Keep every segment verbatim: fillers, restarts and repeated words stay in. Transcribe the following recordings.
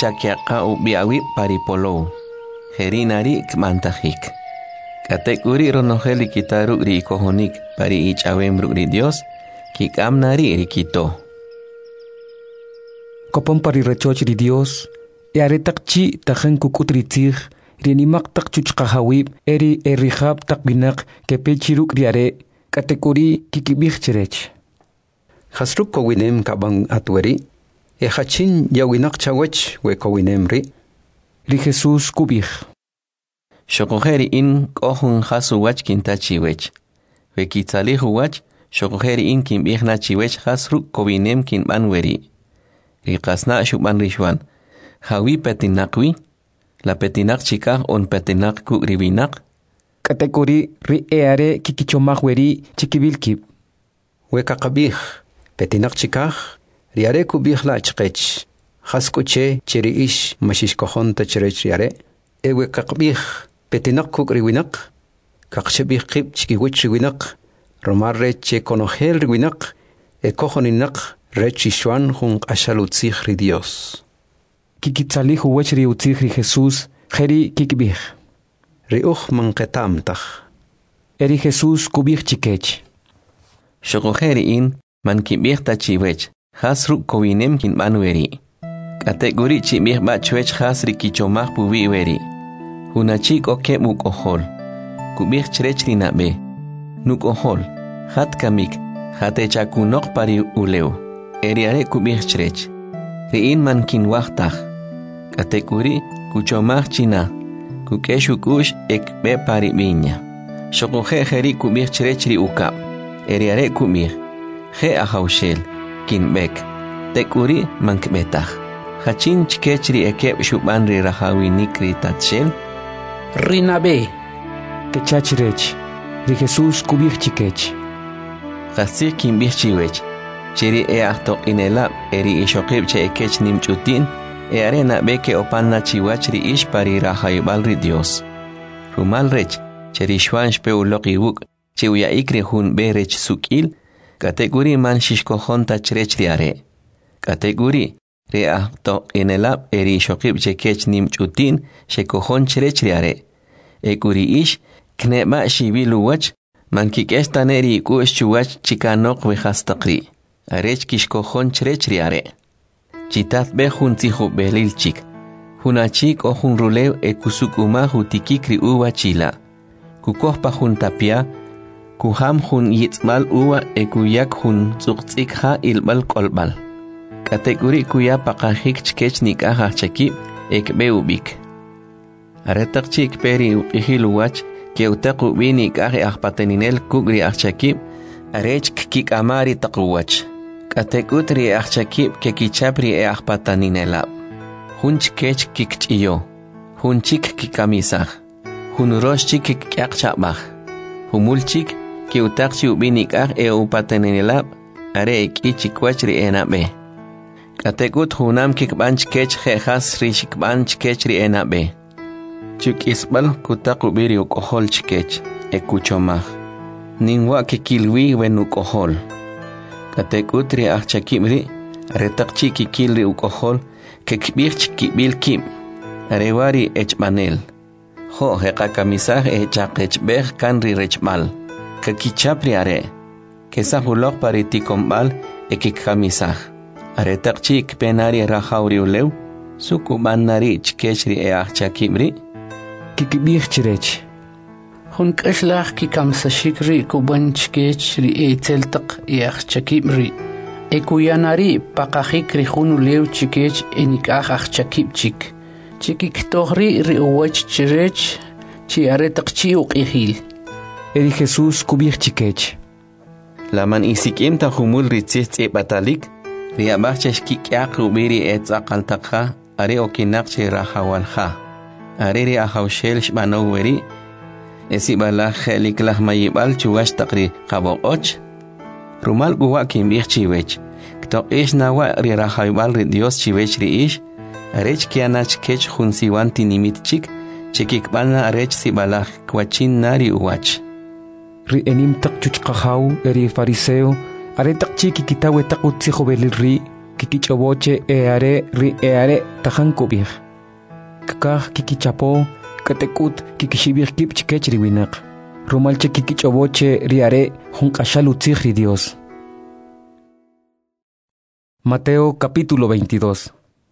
chakiaqa ubiawi paripolo. Herinari kmantajik. Katekuri ronojeli kitaru ri kohonik pari ichawembru ri Dios kikamnari rikito. Kopon pari rechoch ri Dios e aretak chi tajen kukut ritzig rinimak tak chuchqahawib eri erihab tak binak kepechiruk riare katekuri kikibich cherech. Hasruk kowinem kabang atweri e hachin yawinak chawech we kowinem ri. Ri Jesus kubich. Shokojeri in kohun hasu wach kintachiwech. Wekitzalihu wach, shokojeri in kimbihna chiwech hasruk kowinem kinbanweri. Rikasna shuban rishwan. Hawi petinakwi, la petinak chikah on petinak ku ribinak. Katekuri ri eare kikichomak weri chikibilkib. Wekakabih, petinak chikah, riare kubih la chkech. Haskuche chiri ish mashish kohon ta chirech riare. Ewe kakabih, petinak kuk riwinak. Kakshebih kib chikiwich riwinak. Romarre che konohel riwinak. E kohoninak rechishwan hun ashalutzich ri Dios. Kikitzalihu wech ri utzich ri Jesus, heri kikibih. Ri uch manketamtach. Eri Jesus kubih chikech. Shokojeri in man kibih tachiwech, hasruk kowinem kinbanweri. Kategori chibih bachwech hasri kichomach puwi weri. Hunachik oke muk ohol. Kubih chrech rinabe. Nuk ohol. Hat kamik. Hate chakunok pari uleu. Eriare kubih chrech. Riin man kinwachtach. Kategori kuchomach china. Kukeshukush ekbe pari binya. Shokoje heri kubih chrech ri ukap. Eriare kubih. He ahaushel. Kinbek. Tekuri man kbetach. Hachin chkechri ekeb shuban ri rahawi nikri tatshel. Rinabe. Kechachirech. Ri Jesus kubih chikech. Kasir kimbih chiwech. Chiri e ahto inelab eri ishokib che ekech nimchutin. E arena beke opanna chiwach ri ish pari rahayibal ri Dios. Rumal rech. Cheri shwan shpeu loki wuk. Chiwya ikri hun be rech sukil. Kategori man shishkohon tachrech riare. Kategori. Re ahto inelab eri shokib che kech nimchutin shekohon chrech riare. Ekuri ish kneba shibilu wach man kikestaneri ikush chuwach chikanok vehastakri. Arech kishkohon chrech riare. Chitat be hun tihu belilchik. Hunachik o hun rulew e kusukuma hutikikri uwa chila. Kukohpa hun tapia. Kuham hun yitzmal uwa e kuyak hun tsuktzikha ilbal kolbal. Kategori kuya pakahik chkech nikah chakib ekbe ubik. Aretak chik peri uqihilu wach ke utaku bini kah ahpateninel kugri achakib arech kik amari takuwach. Kategutri achakib ke kichapri e ahpataninelab. Hunch kech kik chiyo. Hunchik kikamisah. Hunuroshchik kik akchabach. Humulchik ke utakchi ubini kah e upateninelab are ekichikwachri enabe. Kategut hunam kikbanch kech jejas rishikbanch kech ri enabe. Chuk isbal kutaku biri ukohol chkech ekuchomach. Ninwa kikilwi wen ukohol. Kategut ri achakimri retakchi kikilri ukohol kekbich kibil kim. Arewari echmanel. Ho hekakamisah echakechbeh kanri rechmal. Kekichapri are. Kesahulok paritikombal ekikamisah. Aretakchik penari rahauri uleu, sukumanari chkechri e achakimri. Kikibich chirech. Hun kashlach kikamsashikri kuban chkechri e teltak e achakimri. E kuyanari pakahikri hun uleu chkech enikah achakipchik. Chikik tohri ri uwach chirech chi aretakchi uqihil. Eri Jesus kubich chikech. Laman isikim ta humul ritzit e batalik. Riabachech kikiak ubiri et zakaltakha, are okinakche rahawalha. Are ri ahaushel shbanoweri, esibalach heliklah mayibal chuwash takri kabokoch. Rumal guwa kimbich chiwech. Kto ish nawa ri rahawibal ri Dios chiwech ri ish, arech kianach kech hunsiwanti nimitchik, chikikbana arech sibalach kwachin nari uwach. Ri enim tak chuchqahaw eri fariseo, aretak chiki kitawe tak utzijo belilri kikichoboche eare ri eare tajan kubir. Kakaj kikichapo katekut kikishibir kipchkech riwinak. Rumalche kikichoboche riare junkashalutzig ri Dios. Mateo capítulo veintidós.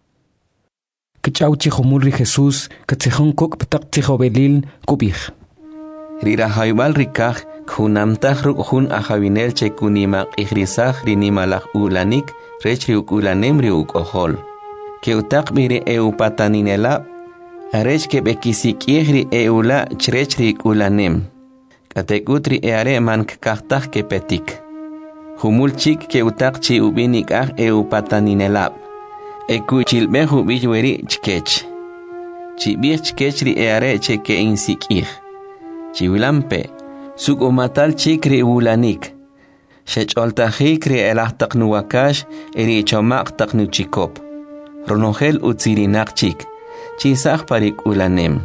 Kichauchi homulri Jesús katzejón kok ptak tijobelil kubir. Rira haibal rikaj kunamtaj ruk hun ajavinel che kunimak ihrisaj rinimalaj ulanik rech riuk ulanem riuk ohol. Keutak mire eu pataninela arech ke bekisik ihri eula chrech rik ulanem. Katekutri eare man kaktaj ke petik. Humul chik keutak chi ubinik ah eu pataninelab. Eku chilbe hubijueri chkech. Chibir chkech ri eare che ke insik ih. Chiwilampe, suk umatal chikri ulanik. Shech oltajikri elahtak nuwakash eri chomak tak nuchikop. Ronogel utsirinak chik. Chisach parik ulanem.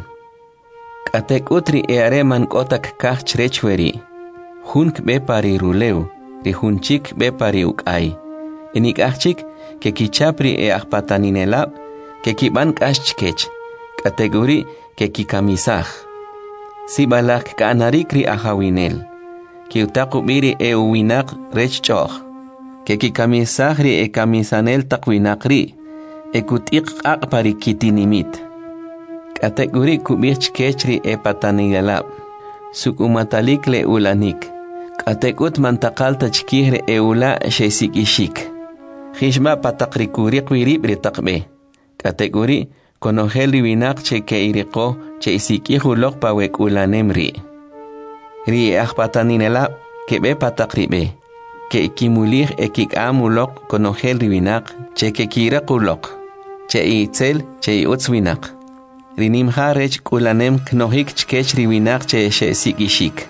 Katek utri eare man kotak kach chrechweri. Hunk be pari ruleu, ri hunchik be pari ukay. Enik achik ke kichapri e ahpataninelab, ke kiban kash chkech. Kategori ke kikamisach. Si balak kaanarikri ahawinel. Ki utakubiri e uwinak rech choch. Ke ki kamisahri e kamisanel takwinakri. E kutik akpari kitinimit. Kategori kubich kechri e patanigalab. Suk umatalik le ulanik. Katekut mantakalta chkihre e ula shesik ishik. Hishma patakrikuri kwiribri takbe. Kategori konogel riwinak che ke iriko che isikihu lok pawek ulanem ri. Ri ahpataninela kebe patakribe. Ke ikimulih ekik amulok konogel riwinak che ke kirakulok. Che itzel che iutzwinak. Rinim harech ulanem knohik chkech riwinak che shesikishik.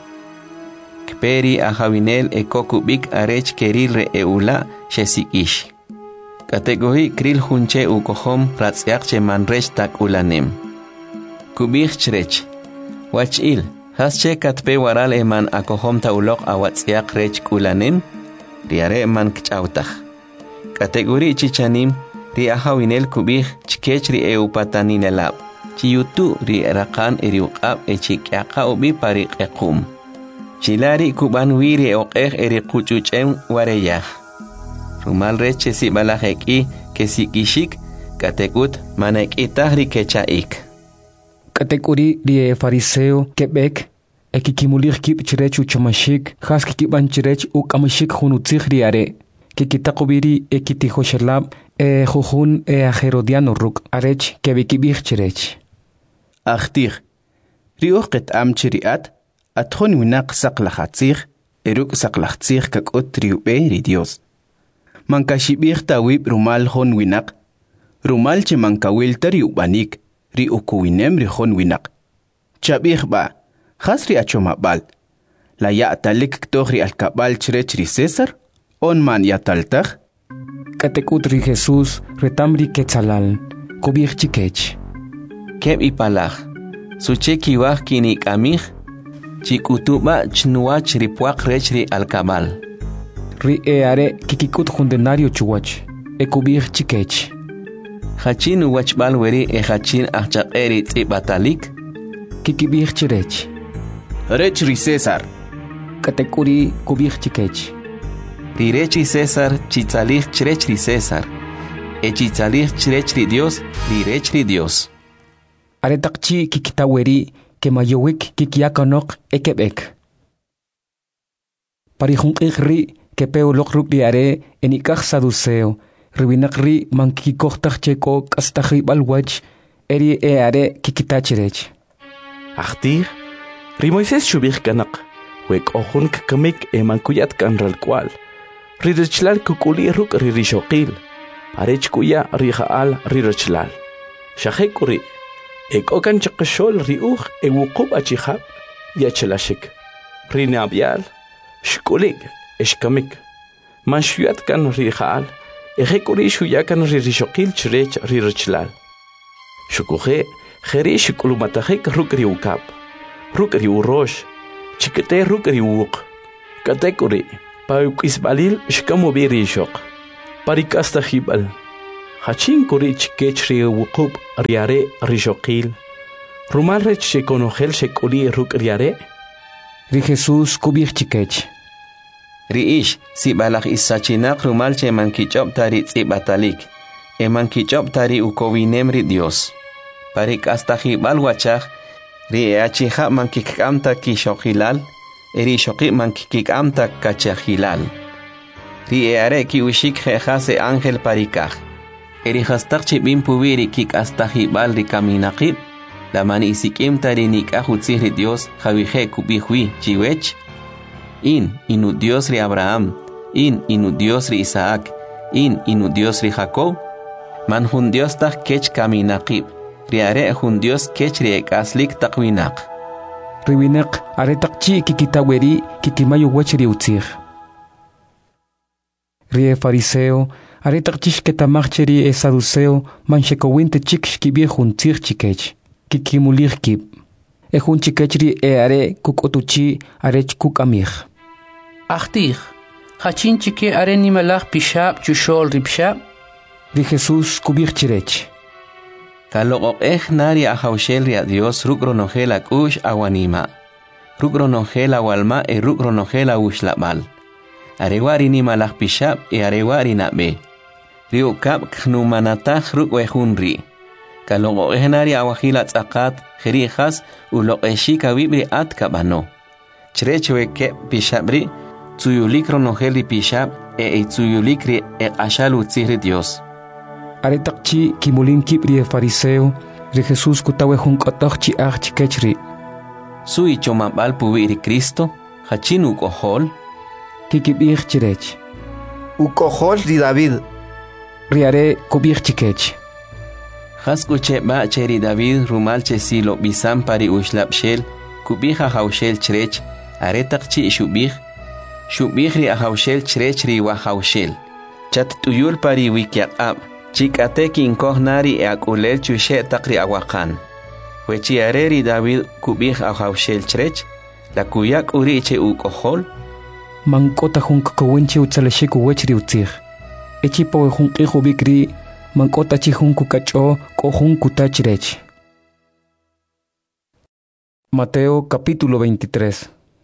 Kperi ahawinel ekokubik arech kerilre eula shesikish. Kategori kril hunche ukohom ratzyak che manrech tak ulanem. Kubich chrech. Wachil, hasche katpe waral eman akohom taulok awatzyak rech ulanem, riare eman kchautach. Kategori chichanim, ri ahawinel kubich chkech ri eupataninelab. Chiyutu ri rakan eriukab echikyaka ubi parik ekum. Chilari kuban wiri oqeh eri kuchuchem wareyah. Rumal reche si balajeki ke si kishik katekut manek itahri kechaik. Katekuri rie fariseo kebek ekikimulir kip chirech uchamashik has kikiban chirech ukamashik hunutzig riare kikitakubiri ekitihoshalab e jujun e aherodiano ruk arech kebikibich chirech. Achtir riuqet am chiriat atjon winak saqlahatzig eruk saqlahatzig kakot riube ri Dios. Mankashibir tawib rumal hon winak. Rumal che mankawil tari ubanik. Ri ukuwinem ri hon winak. Chabir ba. Khasri achomabal. La ya talik ktohri alkabal chrech ri César. On man ya taltag. Katekut ri Jesús retamri quetzalal. Kubir chikech. Keb ipalaj. Sucheki wah kinik amig. Chikutuba chnuach ripuak rech ri alkabal. Ri eare kikikut jundenario chuwach. E kubir chikech. Hachin wachbal weri e hachin achak eri batalik. Kikibir chirech. Rech ri César. Katekuri kubir chikech. Ri rechi César chitzalih chirech ri César. E chitzalih chirech ri Dios ri rech ri Dios. Aretakchi kikitaweri ke mayowik kikiakanok ekebek. Parihunk ri que peo lokruk diare enikach saduceo, riwinakri mankikochtach cheko kastachi balwach, eri eare kikitachirech. Achtir, ri Moisés shubich kanak, wek ohun kakamik e mankuyat kanral kwal, ririchlal kukuli ruk ririshokil, arech kuya rijaal ririchlal. Shahekuri, ek okan chakashol riuch e wukub achihab, yachelashik, rinabial, shkulig, Eskamik. Man shuyat kan rijaal. Ejekuri shuyakan ririshokil chirech ririchlal. Shukuhe, jeri shikulumatahek rukri ukap. Rukri urosh. Chikete rukri uk. Katekuri. Paukisbalil shkamubiri shok. parik hasta hibal. Hachin kurich kech ri wukub riare rishoqil. Rumal rech she konogel she kuli ruk riare. Ri Jesús kubich chikech. Ri ish si balak isachinak rumal che mankichop tari tzibatalik. E mankichop tari ukowinem ri Dios. Parik hasta hibal wachach. Ri e achija mankikamta kishoqilal. Eri shoqi mankikamta kachajilal. Ri e are ki ushik jejase ángel parikaj. Eri hastak chibin pubiri kik hasta hibal ri kaminaqib. La mani isikim tari nikajutzih Dios javije kubihui chiwech. In inu Dios ri Abraham. In inu Dios ri Isaac. In inu Dios ri Jacob. Man hun Dios tak kech kaminaqib. Ri are hun Dios kech ri ekaslik takwinaq. Riwinak are takchi kikitaweri kikimayo wachri utzir. Rie fariseo are takchish ketamacheri e saduceo manchekowinte chiksh kibie juntzir chikech. Kikimulir kib. E jun chikechri e are kukotuchi are kukamir. Achtir. Hachin chike are nimalach pishab chushol ripshab. Ri Jesús kubir chirech. Kalok ej nari a jaushel a Dios rukronogela kush awanima. Rukronogela walma e rukronogela ushlabal. Arewari ni malak pishab e arewari nabe. Riu kap knumanatach rukwehunri. Kalok ej nari a wajila tzakat jerijas ulok eshika wibri at kabano. Chrechewe ke pishabri tsuyulik ronogeli pishab e tsuyulikri e ashalu tzihri Dios. Are takchi kimulin kibri e fariseo, ri Jesús kutawe hun kotokchi ach kechri. Sui chomabal pubiri Cristo, hachin ukohol. Kikibir chirech. Ukohol di David. Riare kubir chikech. Haskuche ba cheri David rumal che silo bisam pari ushlapshel, kubija haushel chrech, are takchi shubih. Shubih ri a haushel chrech ri wa haushel. Chat tuyul pari wikiab. Chikate kinkoh nari e akulel chushe takri awakan. Wechi areri David kubih a haushel chrech, la kuyak uriche ukohol. Mankota hun kakawinche utsaleshiku wechri utzir. Echipo e hun ihu bikri, mankota chi hun kukacho ko hun kutachrech. Mateo capítulo veintitrés.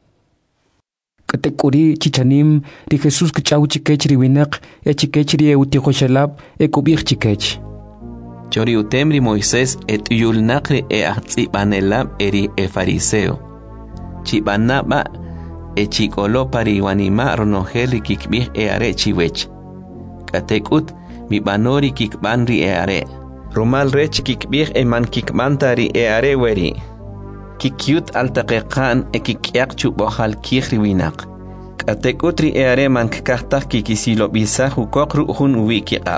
Katekuri chichanim ri Jesús kchau chikechri winak e chikechri e utijoshalab e kubir chikech. Chori utemri Moisés et yulnakri e ahtsibanelab eri e fariseo. Chibanaba e chikolo pari wanima ronogeli kikbih e are chiwech. Katekut mi banori kikbanri e are. Rumal rech kikbih e man kikmantari e are weri. Kikyut altaqiqan e kikyak chubohal kihri winak. Katekutri e are man kaktak kikisilo bisa hukok ruhun wikiqab.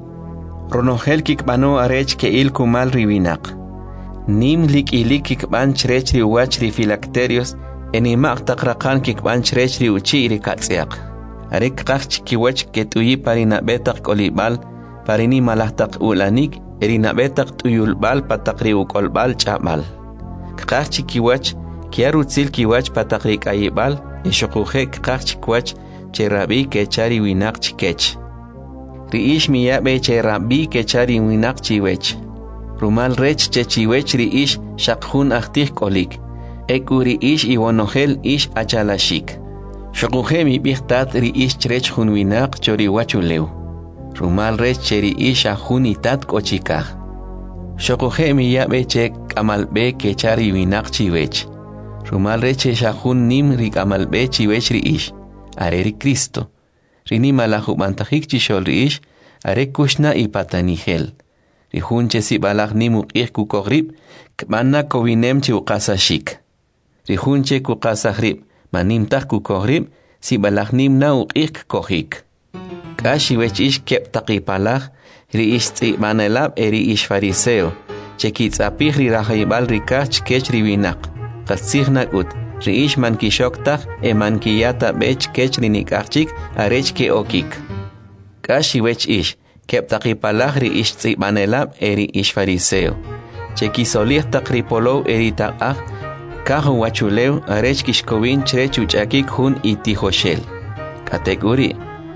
Ronogel kikbano arech ke il kumal riwinak. Nim lik ilik kikban chrechri wachri filacterios enimak takraqan kikban chrechri uchiri katsiak. Arek kach kiwach ketuyi parina betak kolibal parini malahtak ulanik erina betak tuyulbal patakri ukolbal chabal. Kach kiwach kiarutzil kiwach patakrik ayibal eshokuhe kach kiwach cherabi kechari winak chikech. Riish miyabe cherabi kechari winak chiwech. Rumal rech che chiwech riish shakhun ahtih kolik. Ekuri ish iwonogel ish achalashik. Shokuhe mi bihtat riish chrech hun winak chori wachuleu. Rumal rech cheri ish ahun itat kochikah. Shokuhe mi yabe che kamalbe kechari winak chiwech. Rumal reche shahun nim rik amalbe chiwech riish. Are Cristo. Rini malahu bantahik chishol riish. Are kushna ipatanihel. Rihun che si balah nimu ik kukogrib. Kmanna kovinem chi ukasashik. Rihun che kukasahrib. Manim tak kukogrib. Si balah nim na ukik kohik. Kashi wech ish kep takipalah. Riish tzi manelab eri ish fariseo. Chekitz apih ri rahayibal rikach kech riwinak. Katsihnak ut. Riish man kishoktak e man kiyata bech kech rinikachik arech ke okik. Kashi wech ish. Kep takipalah riish tzi manelab eri ish fariseo. Chekisolih takripolo eri takah. Kahu wachuleu arech kishkowin chrechuchakik hun itihoshel. Kategori.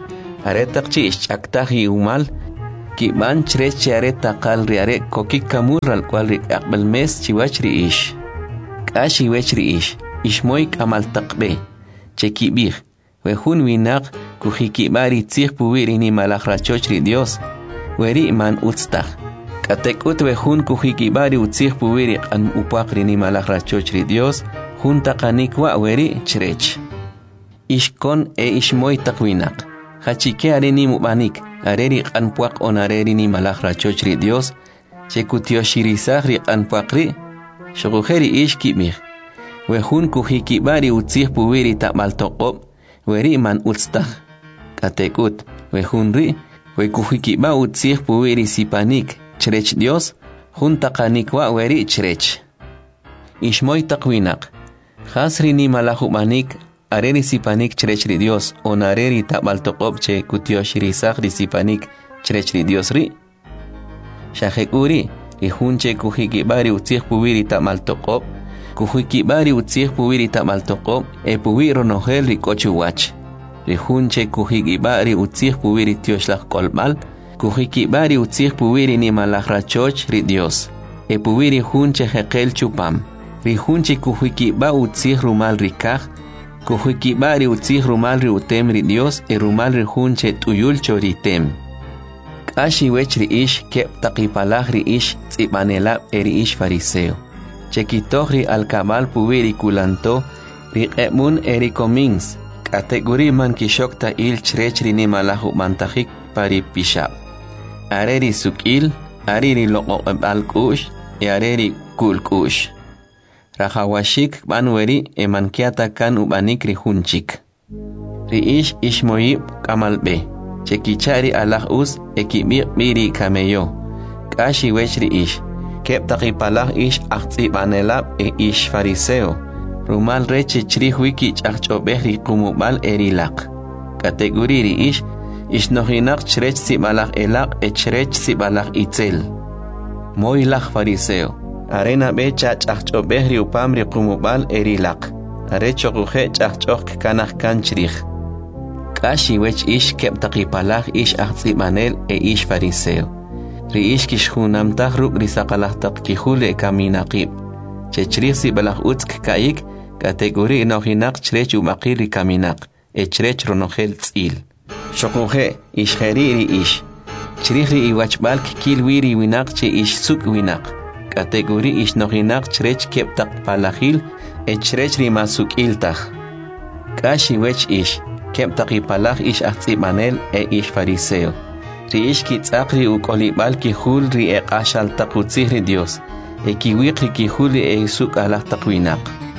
aretak chi ischaktahi umal ki ban chres chare takal riare koki kamur al cual ri akbel mes chiwach ri ish kashi wech ri ish ishmoy kamal takbe cheki bih we hun winak kuhiki bari tsih puwiri ni malakhrachoch ri Dios weri man utstak katek ut we hun kuhiki bari utsih puwiri an upakri ni malakhrachoch ri Dios hun takanikwa weri chrech ishkon e ishmoy takwinak hachike areni mubanik areri qanpuaq onareri ni malakhrachoch ri Dios chekutio shirisah ri qanpuaqri shugujeri ishkibih we hun kuhiki bari utsih puwiri tamal toqob weri man ulstah katekut we hunri we kuhiki ba utsih puwiri sipanik chrech Dios hun takanikwa weri chrech ishmoy takwinak khasri ni malahubanik areri sipanik chrech ri Dios onareri tamal toqob che kutio shirisah ri sipanik chrech ri Dios ri shahekuri ri hun che kuhiki bari utsih puwiri tamal toqob kuhiki bari utsih puwiri tamal toqob e puwiro nohel ri kochuwach ri hunche kuhiki bari utsih puwiri tioshlah kolmal kuhiki bari utsih puwiri ni malakhrachoch ri Dios e puwiri hunche hekel chupam ri hunche kuhiki ba utsih rumal rikah kuhiki bari utsih rumal ri utem ri Dios e rumal ri hunche tuyul choritem kashi wech ri ish kep taqipalah ri ish tsibanelab e ri ish fariseo chekitohri alkabal puwiri kulanto ri emun eri comins kategori man kishokta il chrechri ni malahu mantahik pari pishab areri sukil ariri loqo alkush e areri kulkush rahawashik banweri e mankiata kan ubanik ri hunchik ri ish ishmoyib kamalbe chekichari alah us e kibir biri kameyo kashi wech ri ish kep taqipalah ish aqtsibanelab e ish fariseo rumal reche chrih wiki ch'ach'obeh ri qumubal erilaq kategori ri ish ishnohinaq chrech sibalaq elaq e chrech sibalaq itzel moilaq fariseo arena be ch'ach'obeh ri upam ri qumubal erilaq are choquje ch'ach'oq kanaq kan chrih kashi wech ish kep taqipalah ish aqtsibanel e ish fariseo ri ish kishhunam tahrub ri saqalahtaq kihule kaminaqib chechrih sibalaq utsk kaik kategori nohinaq chrech umaqir ri kaminaq e chrech ronohel tzil shoquje ish kheri ri ish chrih ri iwachbal kil wiri winaq che ish suk winaq kategori ish nohinaq chrech keptaq palahil e chrech ri masukil taq kashi wech ish keptaq ipalah ish aqtsibanel e ish fariseo ri ish kitzaqri uqolibal kihul ri e qashal taqutzih ri Dios e kiwiqi kihul e suk alah taqwinaq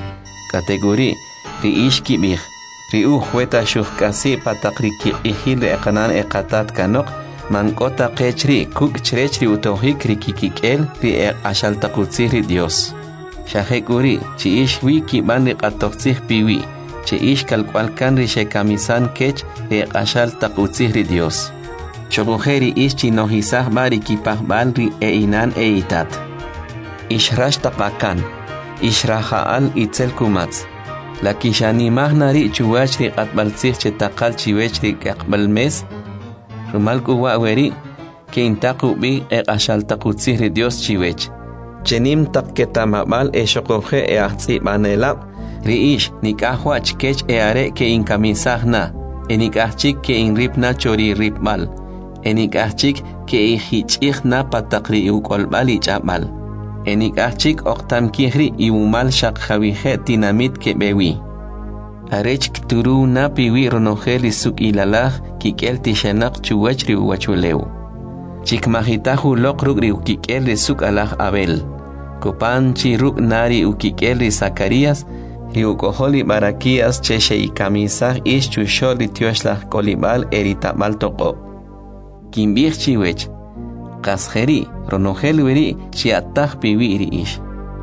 kategori ri ish kibih ri u hueta shuhkasi pataqri kiqihil e qanan e qatat kanok mankota qechri kuk chrechri utohik ri kikikel ri e qashal taqutzih ri Dios shahekuri chi ish wi kiban ri qatoqtzih piwi chi ish kalkwalkan ri shekamisan kech e qashal taqutzih ri Dios Chogojeri ishi nohisah bari kipah balri e inan e itat. Ishrash tapakan. Ishrahaal itzel kumats. La kishani mahnari chuwachri atbalsih chetakal chiwechri kakbal mes. Rumalku waweri ke intaku bi e ashal takutsihri Dios chiwech. Chenim tapketamabal e shokoje e ahtsi banelab. Riish nikahwach kech e are ke inkamisah na. E nikahchik ke inripna chori ripmal. Enik achik ke ihichik na patakri ukolbal ichabal. Enik achik oktam kihri iumal shak jawihe dinamit ke bewi. Arech kturu na piwi ronoheli suk ilalah kikel tishanak chuwachri uwachuleu. Chik mahitahu lokrugri ukikel suk alah abel. Kupan chiruk nari ukikel Zacarias riukoholi barakias cheshe ikamisah ish chusholi tioshlah kolibal eritabal toko. Kimbir chiwech, kasjeri, ronohel weri, chiatah piwiri ish.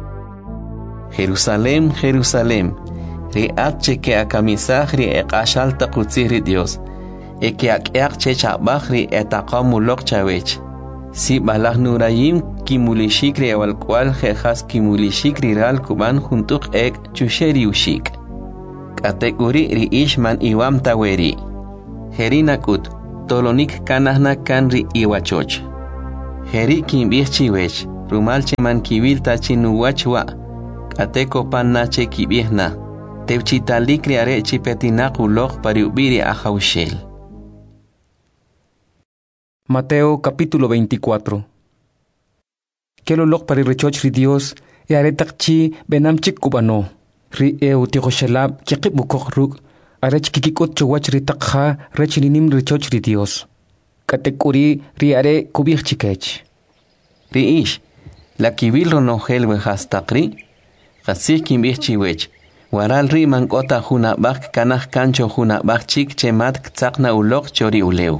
Jerusalem, Jerusalem, ri atche ke akamisah ri ekashal takutziri Dios, e ke akeak che chabach ri etakamulok chawech. Si balah nurayim kimulishik ri awal kwal jejas kimulishik ri ral kuban juntuk ek chusheri ushik. Kategori ri ishman iwam taweri. Jerinakut. tolonik kanahna kanri iwachoch. Heri kimbih chiwech, rumal cheman kiwil tachinuwachwa, ateko pannache kibihna, teuchitalik riare chipetinak ulok pariubiri ajaushel. Mateo capítulo veinticuatro. Que lo lok pari rechoch ri Dios, e aretak chi benam chik kubano, ri eu tihoshelab kikip bukok ruk, arech kikikot chowach ri takha rechininim rechoch ri Dios. Katekuri ri are kubih chikech. Ri ish, la kibil ronogel wehastakri, kasik kimbih chiwech, waral ri mankota huna bak kanah kancho huna bak chik chemat ktsakna ulok chori uleu.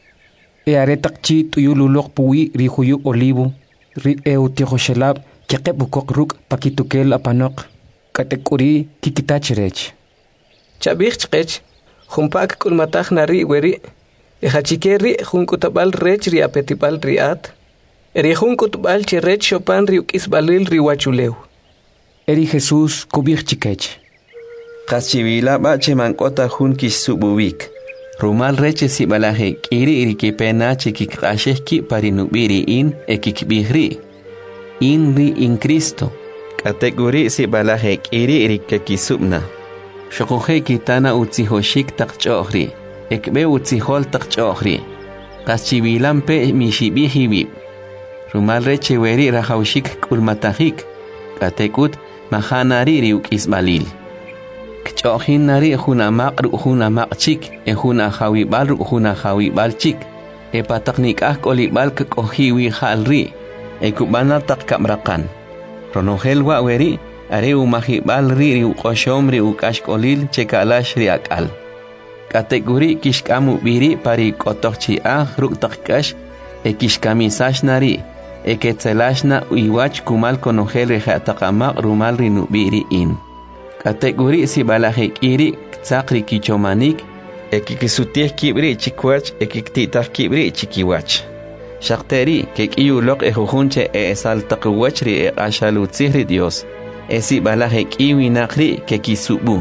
E aretak chi tuyul ulok puwi ri huyu olivo, ri eu tihoshelab kikip bukok ruk pakitukel apanok, katekuri kikitachirech. Chabich chkech, humpak kulmatach nari weri, e hachikeri hunkutabal rech ri apetipal riat, eri hunkutbal chirech chopan ri ukisbalil ri wachuleu. Eri Jesús kubich chikech. Kaschivila bache mankota hun kisububik. Rumal reche si balaje kiri iri kipena chikikasheki parinubiri in ekikbihri. In ri in Cristo. Kategori si balaje kiri iri kekisubna. Shokohe kitana utzihoshik takchohri. Ekbe utzihol takchohri. Kaschivilampe mishibihibib. Rumal reche weri rahaushik kulmatahik. Katekut mahanari riuk isbalil. Kchohin nari huna maqru huna maqchik e huna hawibal huna hawibal chik e pataknik ah kolibal kohiwi halri e kubana tak kamrakan ronogel wa weri are umahibal ri uqoshomri ukashkolil chekalash ri akal kategori kishkamu biri pari kotochi ah ruk takkash e kishkamisash nari e ketselashna uiwach kumal konogel ri hataqama rumal ri nubiri in kategori si balaje kiri tsakri kichomanik ekikisutih kibri chikwach ekiktitah kibri chikiwach shakteri kekiyulok ejujunche e esaltaqwachri e ashalutzihri Dios esi balaje kiwi nakri kekisubu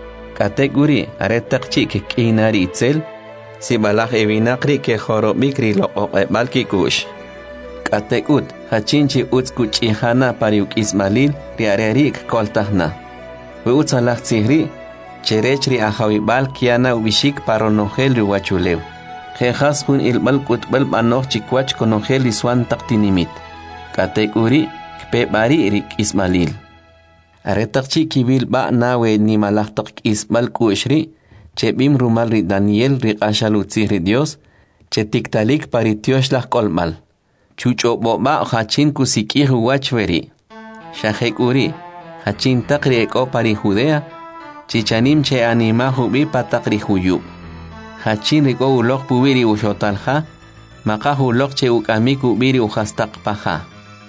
kategori aretakchi kekinari itzel si balaje vinakri ke jorobikri lo oqebal kush kategut hachinchi utskuchihana pariuk ismalil riarerik koltahna Weutsalak tsihri, cherechri ahawibal kiana ubishik paronogel riwachulew. Jejas hun ilbal kutbal banoj chikwach konogel iswan taktinimit. Katekuri, kpebari rik ismalil. Aretakchi kibil ba nawe ni malaktak isbal kushri, chebim rumal ri Daniel rik ashalu tsihri Dios, chetiktalik paritioshlah kolmal. Chucho boba hachin kusikihu wachveri. Shahekuri, Hachin takri eko pari Judea, chichanim che anima hubi patakri huyub. Hachin riko ulok pubiri ushotalha, maka ulok che ukamiku biri uhastak paha.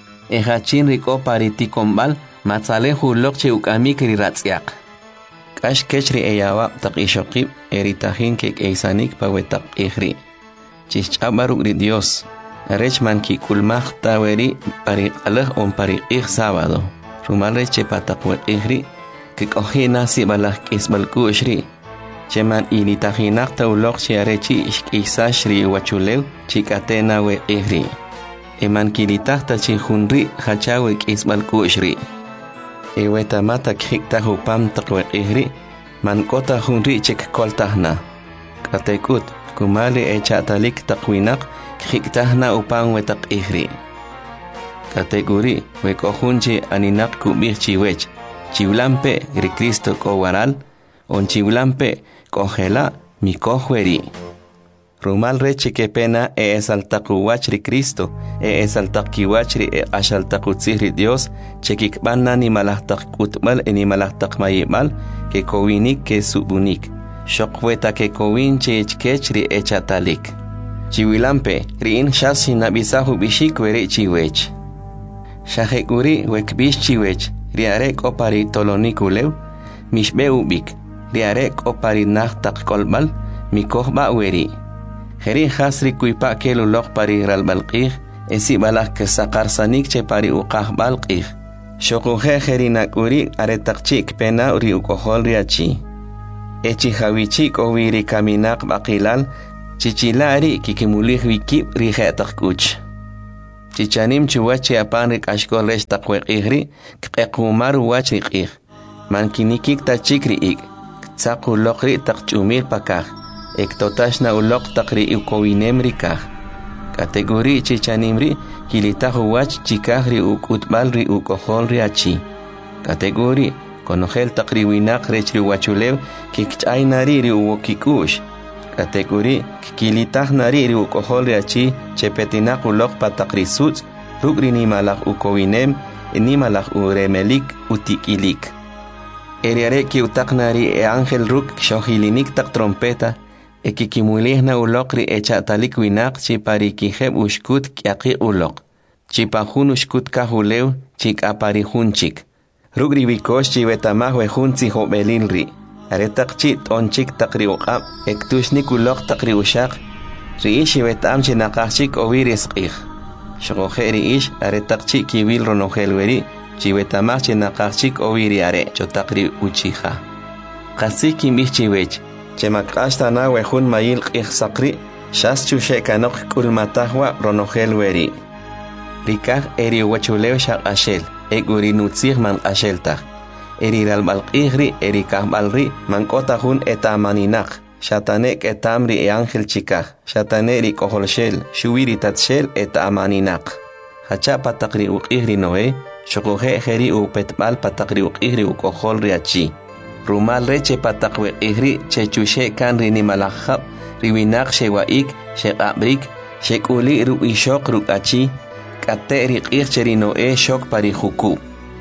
E hachin riko pari tikombal, matzale ulok che ukamikri ratsiak. Kash kechri eyawa tak ishokib, eritahin kek eisanik pawetak ihri. Chichabaruk ri Dios, rechman ki kulmach taweri pari aleh on pari ih sábado. Rumalre che patakwe ihri, que cojina si balak isbal kushri. Cheman initahinak taulok che arechi ishkisashri wachulew, chikatena we ihri. Eman kilitahta chihunri, hachawe isbal kushri. Eweta mata kikta hupam takwe ihri, man kota hunri chik koltahna. Katekut, kumali echatalik takwinak, kiktahna upang wetak ihri. Kategori wekohunche aninak kubih chiwech, chiwlampe ri Cristo ko waral, on chiwlampe kohela mi kohweri. Rumal reche que pena e esaltakuwach ri Cristo, e esaltakiwach ri e ashaltakutzih ri Dios, chekikbanna ni malahtak kutmal e ni malahtak mayimal, que kowinik que subunik, shokweta que kowinche echkech ri echatalik. Chiwilampe ri in shasi nabisahu bishik weri chiwech. Shahekuri wekbish chiwech, riarek opari tolonikulew, mishbe ubik, riarek opari nachtak kolbal, mikohba weri. Heri hasri kuipa kelulok pari ralbalqih, esi balak kesaqarsanik che pari uqah balqih. Shokuhe heri nakuri aretakchik pena uri ukohol riachi. Echi hawichik owiri kaminak bakilal, chichilari kikimulih wikib rijetak kuch. Chichanim chuwachi apan rik ashkol resh takwek ihri, kekumaru wach rik ih. Man kinikik ta chikri ik, ktsak ulokri tak chumir pakah, ek totashna ulok takri ukowinem rikah. Kategori chichanimri, kilitahu wach chikahri uk utbalri ukoholri achi. Kategori, konogel takri winak rechri wachulev, kikchainari ri uwokikush. Kategori, kilitah nari ri ukoholri achi, chepetinak ulok patakri suts, rugri ni malak ukowinem, ni malak uremelik utikilik. Eriare ki utaknari e ángel ruk shohilinik tak trompeta, e kikimulihna ulokri e chatalik winak chi parikiheb ushkut kiaki ulok. Chi pahun ushkut kahulew chik aparihunchik. Rugri vikosh chi vetamah wehunzi hobelilri. Aretak chi tonchik takri uqab, ektushnik ulok takri ushak. Riishi vetam chi nakachik oviris qih. Shogohe riish aretak chi kibil ronohelweri. Chiwetamach chinakachik oviri are chotakri uchiha. Qasik kimbih chiwech, chemakashta na wehun mayil qih sakri, shas chushe kanok kulmatahwa ronogel weri. Rikah eri wachulew shak ashel, eguri nutzir man asheltah. Eri ralbalqihri eri kahbalri man kotahun etamaninak. Shatanek etamri e ángel chikah, shataneri koholshel, shuwiri tatshel etamaninak. Hachapa takri uqihri noe, Shokohe heri u petbal patakri uqihri u kohol riachi. Rumal reche patakwe ihri chechushe kan rini malahab, riwinak shewaik, shekabrik, shekuli ru ishok rukachi, kate riqih cherino e shok parihuku.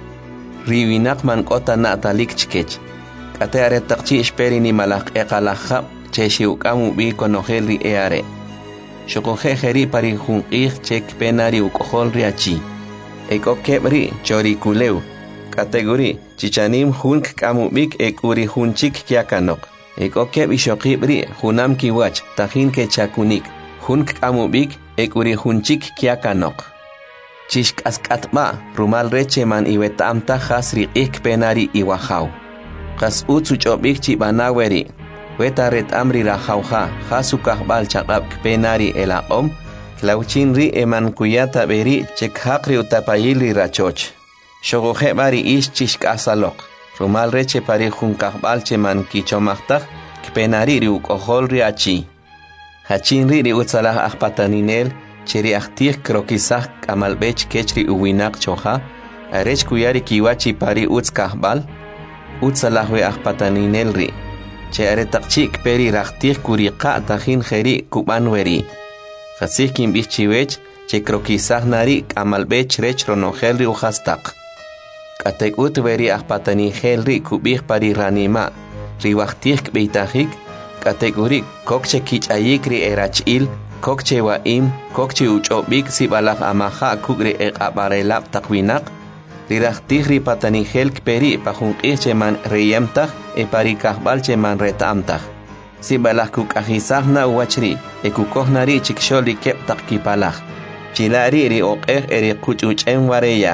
Riwinak man kota natalik chkech. Kate aretakchi esperi ni malak ekalahab, cheshi ukamu bi konohel ri eare. Shokohe heri parihun ih chek penari u kohol riachi. Eko kebri chori kuleu. Kategori chichanim hunk kamubik ekuri hunchik kiakanok. Eko keb ishokibri hunam kiwach tahin ke chakunik. Hunk kamubik ekuri hunchik kiakanok. Chishk askatma rumal reche man iwetamta hasri ik penari iwahaw. Kas utsuchobik chibanaweri. Wetaret amri rahawha hasukahbal chakab penari elaom. Lauchinri eman kuyata beri chekhakri utapayili rachoch. Shogohe bari ish chishk asalok. Rumal reche pari junkahbal cheman kichomachtak, kpenari ri ukoholri achi. Hachinri ri utsalah akpataninel, cheri aktir krokisah kamalbech kechri uwinak choha, arech kuyari kiwachi pari utskahbal, utsalahwe akpataninel ri. Che aretakchik peri raktir kuriqa tahin kheri kubanweri. Kasih kimbih chiwech, che krokisah nari kamalbech rech ronohelri uhastak. Katek ut veri akpatani helri kubih pari ranima, riwachtih kbeitahik, kategori kokche kichayik ri erachil, kokche waim, kokche uchobik sibalak amaha kugri ek abarelap takwinak, rirachtih ri patani hel kperi pahungkih cheman reyemtah, e pari kahbal cheman retamtah. Si balak kuk ahisah na uwachri, e kukoh nari chiksholi kep tak kipalak. Chilari ri okeh eri kuchuchen wareyah.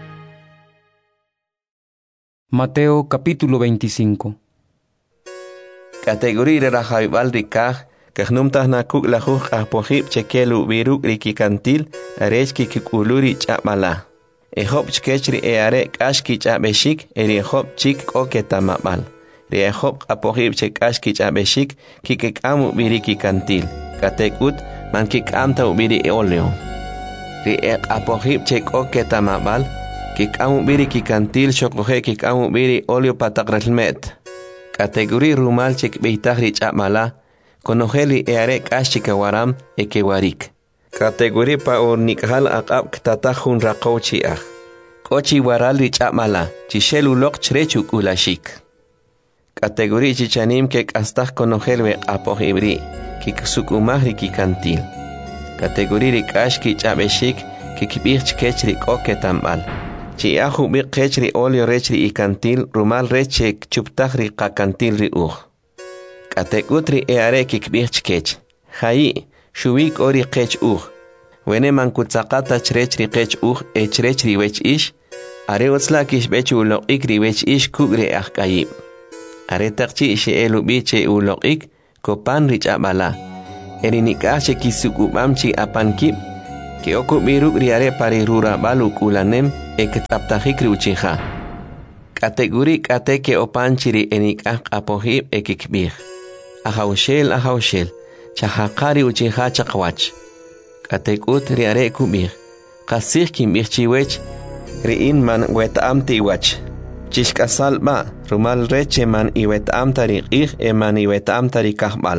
Mateo capítulo veinticinco. Kategori rerajaibal rikah, kahnumtah na kuk lahuh ahpohib chekelu biruk rikikantil, arech kikuluri chapmala. E hop chkechri e are kashki chapeshik, eri hop chik koketamabal. Riehop apohib chek ashkich abeshik kikek amu biri kikantil. Katek ut man kik amta ubiri eoleo. Riek apohib chek oketamabal kik amu biri kikantil shokohe kik amu biri oleo patakrelmet. Kategori rumal chek beitahri chapmala konoheli earek ashika waram ekewarik. Kategori pa ornikhal akab ktatahun rakochi ah. Kochi waralri chapmala chishelu lok chrechuk ulashik. Kategori chichanim kek astah konohelwe apohibri, kik sukumahri kikantil. Kategori rikash ki chabeshik, kik bich kechri oketambal. Chi ahu bi kechri olio rechri ikantil, rumal reche chuptahri kakantil ri uh. Kategutri eare kik bich kech. Hai, shuwik ori kech uh. Wene mankutsakata chrechri kech uh e chrechri wech ish, are utsla kish bechu lo ikri wech ish kugre ahkayib. Aretakchi ishe elu biche ulokik, kopan rich abala. erinika che kisukubam chi apankip ke oku biruk riare pari rura baluk ulanem e ketaptahik riuchiha kategori kate ke opan chiri enika apohib e kikbih ahaushel ahaushel chahakari uchiha chakwach katekut riare kubih kasih kimbih chiwech riin man wetam tiwach chishkasal ba rumal reche man iwetam tariqih e man iwetam tarikahbal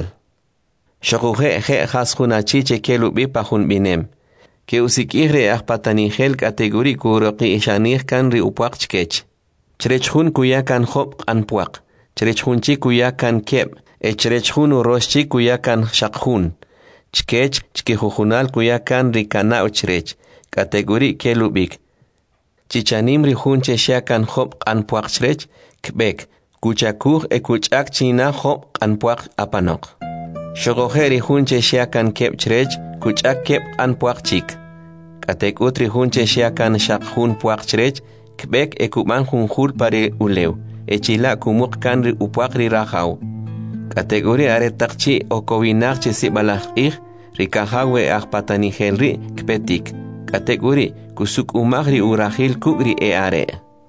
shokuje je khaskhuna chiche kelubi pahun binem ke usikire ahpatanihel kategori kuroqi ishanih kan ri upaq chkech chrechhun kuyakan khop anpuaq chrechhun chi kuyakan keb e chrechhun uroshi kuyakan shaqhun chkech chkihujunal kuyakan rikana uchrech kategori kelubik chichanim rihun cheshakan khop anpuaq chrech kbek kuchakuj e kuchak china khop anpuaq apanok shogojeri hunche shiakan kep chrech kuchak kep an puak chik katek utri hunche shiakan shak hun puak chrech kbek e kuban hun hur pare ulew e chila kumuk kan ri upuak ri rahaw kategori are takchi o kowinak che sibalach ih rikahawe ah patani helri kpetik kategori kusuk umagri urahil kugri e are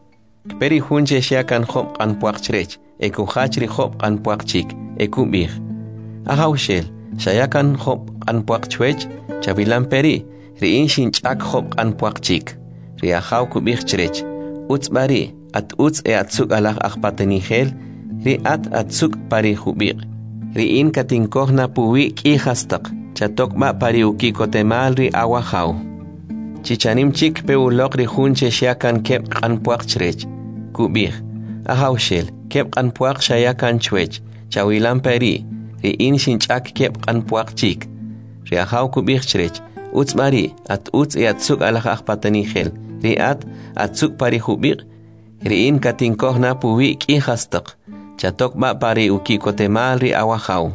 kperi hunche shiakan khop an puak chrech e kuhachri khop an puak chik e kubih ahaushel shayakan hop anpuak chwech chavilan peri riin shinchak hop anpuak chik riahaw kubich chrech uts bari at uts e atsuk alach akpatenihel ri at atsuk pari hubir riin katinkohna puwi ki hastak chatok ba pari uki kotemal ri awahaw chichanim chik pe ulok ri hunche shayakan kep anpuak chrech kubich ahaushel kep anpuak shayakan chwech chavilan peri riin shinchak kep anpuak chik riahaw kubich chrech uts bari at uts e atsuk alach akpatenihel ri at atsuk pari hubir riin katinkohna puwi ki hastak chatok ba pari uki kotemal ri awahaw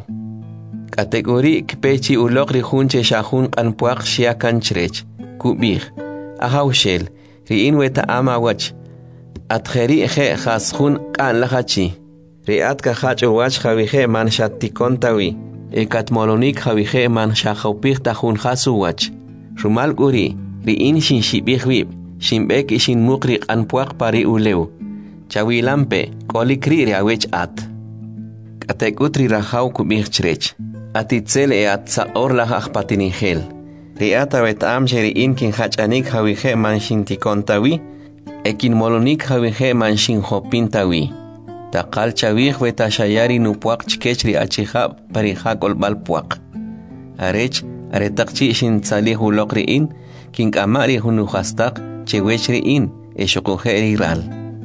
kategori kpechi ulok ri hunche shahun anpuak shiakan chrech kubich ahaushel riin weta ama wach at kheri khe khaskhun kan lahachi riat ka khach wach khawihe man shatikon tawi ekat molonik khawihe man shakhopih tahun khasuwach rumal guri riin shin shibihwib shimbek ishin mukri anpuak pari ulew chawilampe kolikri riawech at katekutri rahaw kubih chrech atitzel e at saor la akhpatinihel riat awet am riin kin khachanik khawihe man shintikon tawi ekin molonik khawihe man shin hopin tawi Takal chawih weta shayari nupuak chkechri achihab parihakol balpuak. Arech aretakchi shin tzalih ulokriin king amari hunuhastak chewechriin eshokuheri ral.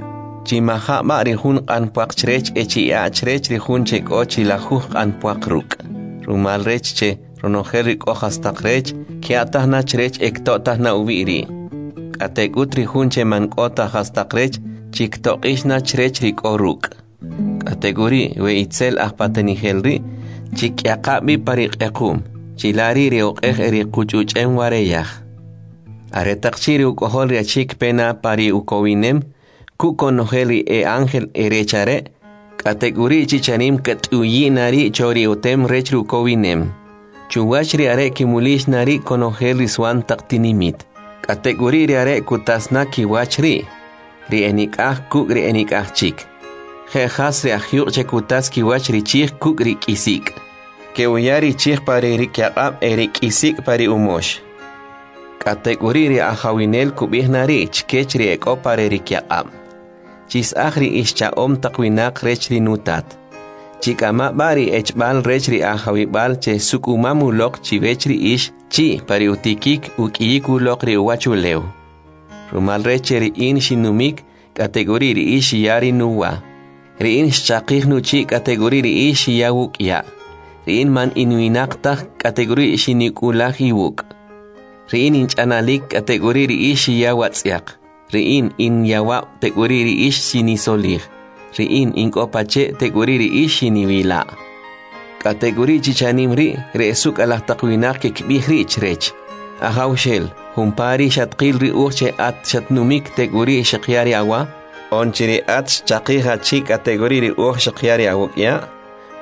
Chimaha mari hun anpuak chrech echi achrech rihun chek ochi lahuh anpuak ruk. Rumal rech che ronoherik ohastak rech kiatahna chrech ektotahna uviri. Katekutri hun che mankota hastak rech chiktok ishna chrech rik oruk. Kategori we itzel ahpatenihelri chikyaqabi pariq equm chilari riuq eri quchuchen wareyah aretaqchiri ukohol riachik pena pari ukowinem kukonoheli e ángel erechare kategori chichanim katuyinari chori utem rechru kowinem chuwachri are kimulish nari konoheli swan taqtinimit kategori riare kutasna kiwachri ri enikah kuk ri enikah chik Jejas reagió chekutas kiwach richich kuk rik isik. Que uyari chich pare rikyaqab erik isik pare umosh. Kategori ri ahawinel kubihnari chkech ri eko pare rikyaqab. Chis ahri ischa om takwinak rech ri nutat. Chikama bari echbal rech ri ahawibal che sukumamu lok chivech ri ish chi pare utikik ukiyiku lok ri uwachulew. Rumal rech ri in shinumik kategori ri ish yari nuwa. Riin shaqih nuchi kategori ri ish yawuk ya. Riin man inuinaqtaq kategori shinikulaq iwuk. Riin inchanalik kategori ri ish yawatz'yaq. Riin in yawa kategori ri ish sinisolih. Riin inkopache kategori ri ish siniwila. Kategori chichanim ri re'suk alaq taqwinaq kikbih ri chrech. Ahawshel humpari shatqil ri uche at shatnumik kategori shaqyari awa. Onchiri at chaqija chi kategori ri uj shaqyari awukya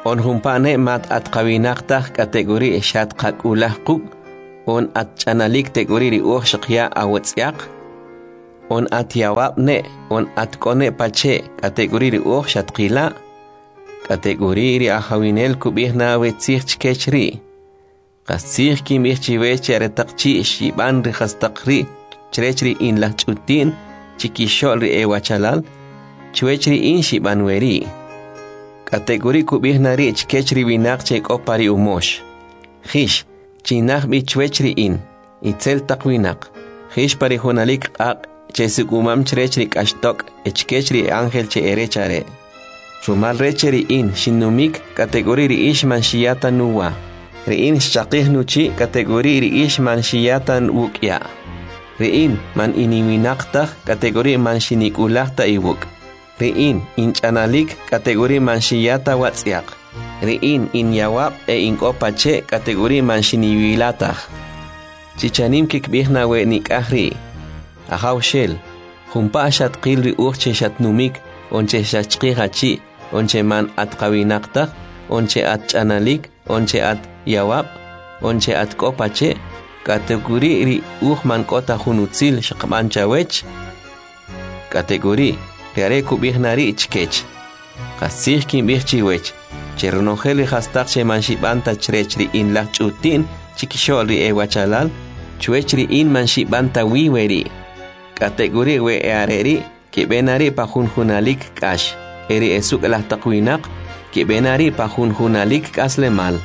on humpane mat at kawinakta kategori shat kakulah kuk on at chanalik tegori ri uh shakya awatsyak on at yawab ne on at kone pache kategori ri uh shatkila kategori ri ahawinel kubihna wetzich chkechri qasich kimich chiwech aretaqchi shiban ri khastaqri chirechri in la chutin chikishol ri ewachalal chwechri in shiban weri kategori kubihna ri chkechri winak chek opari umosh khish chinaq bi chwechri in itzel taqwinak khish pari hunalik aq chesugumam chirechri kashtok echkechri angel che erechare chumal recheri in shinumik kategori ri ishman shiyata nuwa Riin shaqih nuchi kategori ri ishman shiyatan wukya. Riin man iniminaqtaq kategori man shinikulaqta iwuk. Riin inchanalik kategori man shiyata watsiaq. Riin inyawab e inkopache kategori man shiniwilataq. Chichanim kikbihna we nikahri. Ahaw shel. Humpa shatqil ri uche shatnumik onche shachqihachi onche man atqawinaqtaq onche atchanalik onche at yawab onche at kopache kategori ri uhman kota hunutzil shaqman chawech kategori riare kubikhnari chkech qasih kim bichiwech chernoheli hastaq che manshibanta chrechri in la chutin chikishol ri ewachalal chwechri in manshibanta wiweri kategori we areri kibenari pahunhunalik kash eri esuk la taqwinaq kibenari pahunhunalik kaslemal.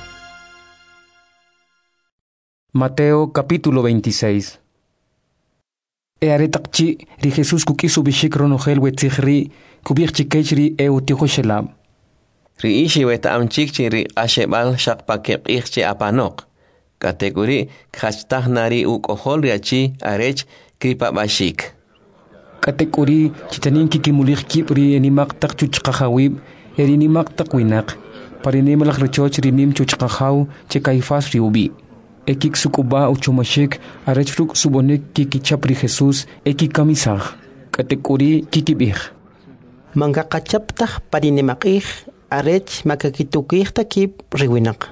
Mateo capítulo veintiséis. E aretaqchi ri Jesús kukisu bishik ronogel wetzihri kubirchi kechri e utijo shelab. Ri ishi weta amchikchi ri ashebal shakpakep ichchi apanok. Kategori khachtaghnari ukohol riachi arech kripa bashik. Kategori chitanin kikimulich kipri enimak tak chuchqahawib erinimak takwinaq. Parinemalak rechoch rinim chuchqahaw che kaifas riubi. Ekik sukuba uchumashik arechfruk subonek kikichapri Jesús eki kamisaj kategori kikibih manga kachaptaj parinemakij arech makakitukij takip riwinak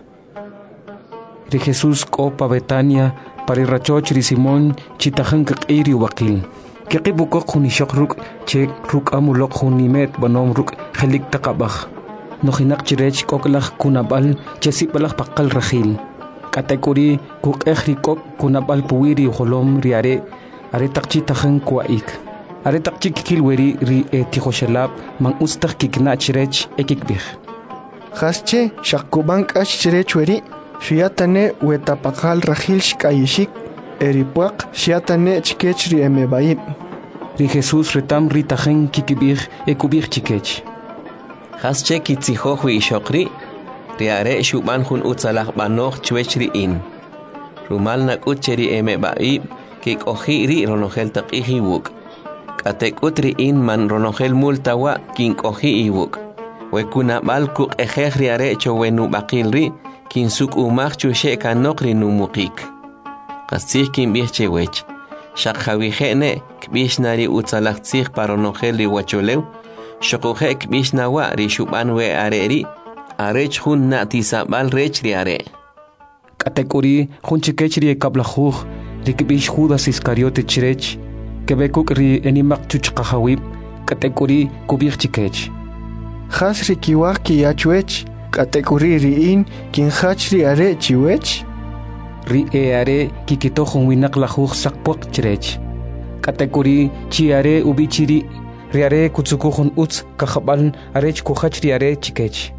ri Jesús kopa Betania pari rachoch ri Simón chitajan kakiri wakil kikibukok hunishakruk che ruk amulok hunimet banom ruk khelik takabaj nohinak chirech koklaj kunabal chesipalaj pakal rajil kategori kuk ehrikok kunabal puwiri holom riare aretaqchi tajan kuaik aretaqchi kikilweri ri etihoshelab man ustaq kikna chirech ekikbih Hasche shakuban kash chirech weri shiatane wetapakal rajil shkayishik eripuaq shiatane chikech ri emebaib ri Jesús retam ri tajan kikibih ekubih chikech Hasche kitzihohwi ishokri riare shuban hun utsalaq banoj chwechri in rumal nakutcheri eme baib kik ohiri ronogel taqiji wuk katekutri in man ronogel multawa kin ohi iwuk wekuna balku ejeh riare chowenu baqilri kin suk umach chushe kanokri numukik qasih kin bihchewech shaqhawihene kbishnari utsalaq tsig paronogel ri wacholew shoqohe kbishnawa ri shuban we areri arech hun na tisabal rech riare kategori hun chikechri kablajuj rikbish Judas Iscariote chirech kebekuk ri enimak chuchqahawib kategori kubich chikech Has rikiwaq ki yachwech kategori ri in kin hach ri are chiwech ri e are kikitojon winak lajuj sakpuak chirech kategori chiare ubichiri riare kutsukujon utz kahabal arech kuhach riare chikech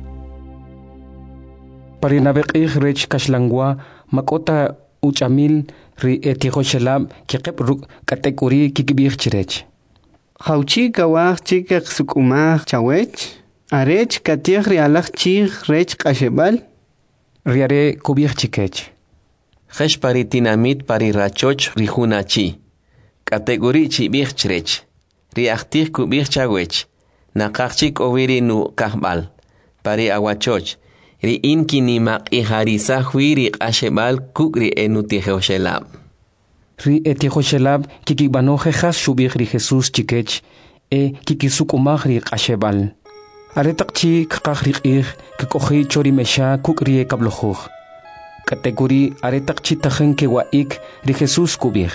Parinabekij rech kashlangwa makota uchamil ri etihoshelab kikep ruk kategori kikibih chirech. Hauchi kawach chikek sukumach chawech arech katih rialach chig rech kashebal riare kubih chikech. Hesh pari tinamit pari rachoch rihunachi kategori chibih chirech riachtih kubih chawech nakachik oviri nu kahbal pari awachoch ri inki ni maq iharisa huiri ashebal kukri enutihoshelab. Ri etihoshelab kikibanoje has shubih ri Jesús chikech e kikisukumaj ri ashebal. Aretaqchi kaqriqir kikohi chori mesha kukrie kablojuj. Kategori aretaqchi tajen que waik ri Jesús kubir.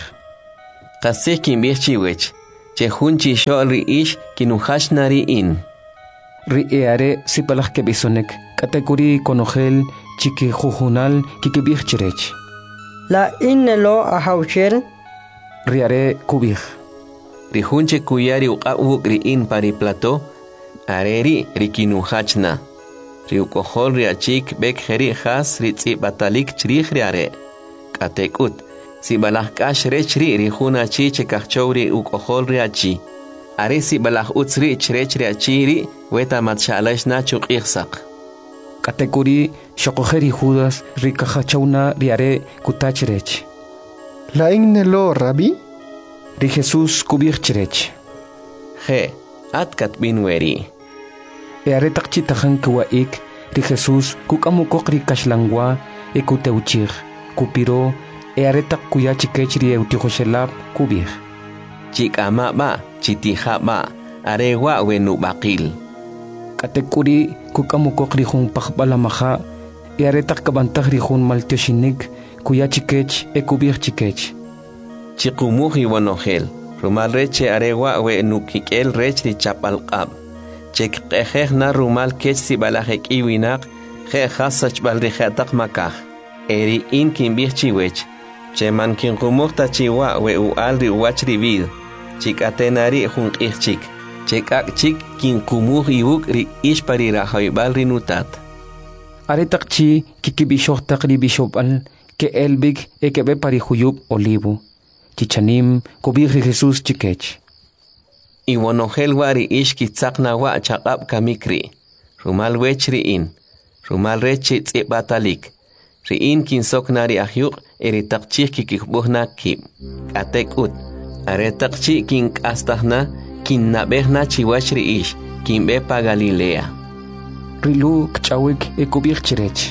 Qasih kimbir chiwech. Che junchi shol ri ish kinuhash nari in. Ri eare sipalaj que bisonek. Kategori konogel chiki jujunal kikibir chirech. La innelo ahaucher. Riare kubir. Ri junche kuyari uqabuk ri in pari plato. Areri rikinuhachna. Ri ukohol ri achik bek heri has ri tzi batalik chrih riare. Katekut. Si balah kash rech ri ri juna chi che kachou ri ukohol ri achi. Are si balah uts ri chrech ri achi ri weta matshalash na chuk ihsak. Kategori shokojeri Judas ri kachauna riare kutachrech. La innelo Rabbi. Ri Jesús kubir chrech. He, atkat binweri. Eare takchi tajan kuwaik ri Jesús kukamukok ri kashlangwa e kuteuchir kupiro eare tak kuya chikech ri eutijoshelab kubir. Chikama ba, chitija ba, arewa wenu bakil. Katekuri kukamukok ri jun pakbalamaja eare tak kabantag ri jun maltioshinik kuya chikech e kubir chikech. Chikumuji wanogel, rumal reche arewa wenu kikel rech ri chapalqab. Chek qejej na rumal kech si balajek iwinak, je hasach balrijatak makaj. Eri in kimbir chiwech. Che man kin rumukta chiwa we u alri uach rivid. Chik atenari jun ichik. Chek ak chik kin kumuj iuk ri ishpari rajoibal rinutat. Aretak chi kikibishoktak ri bishopal ke elbig e kebe pari huyub olivo. Chichanim kubir ri Jesús chikech. Iwanogel wari ishki tzakna wa chaqab kamikri. Rumal wechri in. Rumal rechi tzibbatalik. Ri in kin soknari ahyuk eri takchik kikikbuhna kib. Atek ut. Are takchi kin kastahna kin nabehna chiwach ri ish. Kin bepa Galilea. Rilu kchawik e kubir chirech.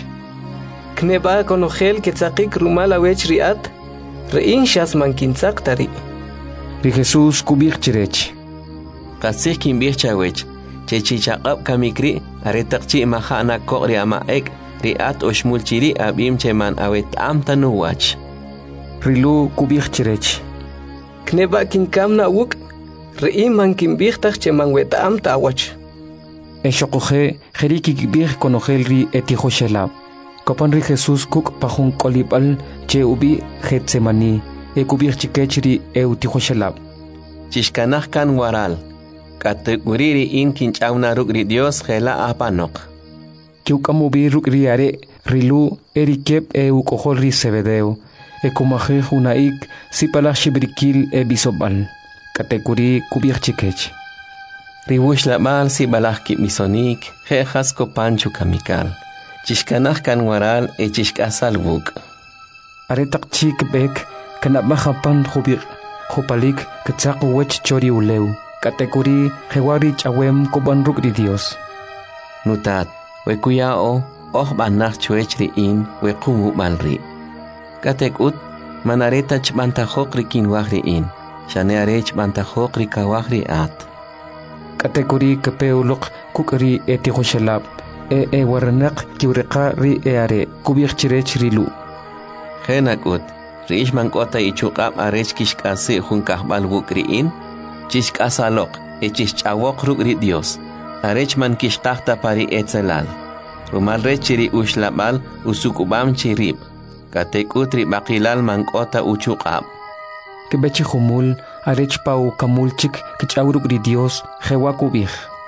Kneba konogel ketzakik rumal awech riat. Ri in shas man kin tzaktari. Ri Jesús kubir chirech. Kasih kimbir chawech, chechi chaqab kamikri, aretakchi mahana kokri ama ek, riat oshmulchiri abim cheman awet am tanuwach. Rilu kubir chirech. Kneba kinkamna wuk, riim man kimbir tak cheman wet am tawach. E shokoje, jeriki kibir konogel ri etijoshelab. Kopan ri Jesús kuk pajun kolibal che ubi Getsemani, e kubir chikech ri eutijoshelab. Chishkanah kan waral. Kategoriri in kinchauna rukri Dios gela apanok. Kiukamubi rukri are rilu erikep e ukohol ri sebedeo. E kumaje junaik sipala shibrikil e bisobal. Kategori kubir chikech. Ribush labal sibalach ki misonik jejas kopanchu kamikal. Chishkanah kan waral e chishkasal buk. Aretak chik bek kanabmahapan jubir jupalik ketsaku wech chori uleu. Kategori hewari chawem koban rukri Dios. Nutat, we kuyao, oh banach chuechri in, we kumu balri. Katekut, manareta chbantajokri kinwahri in, shanearech bantajokri kawahri at. Kategori kepeulok kukri etihoshelab, e e waranak kiureka ri eare, kubir chirech rilu. Henakut, riishman kota ichukab arech kishkase junkahbal wukri in, Chishkasalok, e chischawok rukri Dios. Arechman kishkahta pari etzelal. Rumal rechiri ushlabal usukubam chirib. Katekutri bakilal mankota uchukab. Kebechi humul, arech pau kamulchik kichawrukri Dios, hewakubih.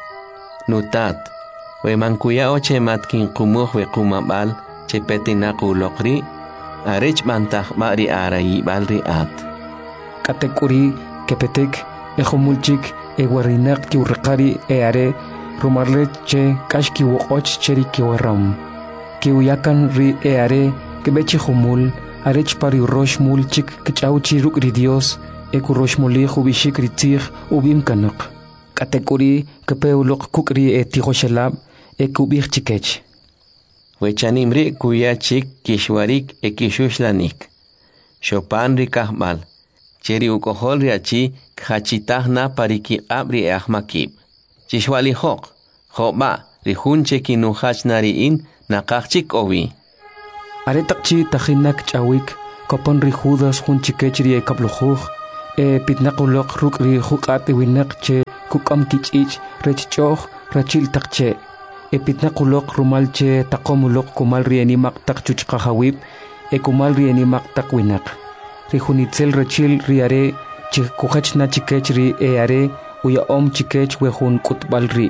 Nutat, we mankuya oche matkin kumuh we kumabal, che petinaku lokri, arech mantah mari arayi balri at. Katekuri kepetek, ejomulchik e warinak ki urqari e are rumarle che kashki woch cheri ki waram ki uyakan ri e are ke bechi humul arech pari rosh mulchik kchauchi rukri Dios e ku rosh muli khubishik ritir ubim kanak kategori kepeulok kukri e tihoshelab e kubir chikech wechanimri kuyachik kishwarik e kishuslanik shopan ri kahmal cheri ukohol riachi Khachitahna pariki abri ahmakib. Chishwali hok, Joba, rihunche kinuhach nariin, nakachik owi. Aretakchi tajinak chawik, kopon rijudas hunchikechri e kablujuj, e pitnakulok ruk rijukat winak che kukam kichich rechchoh rachil takche. E pitnakulok rumalche takomulok kumal rienimak tak chuchkahawip, e kumal rienimak tak winak. Rijunitzel rachil riare, chikukachna chikechri e are, uya om chikech wehun kutbalri.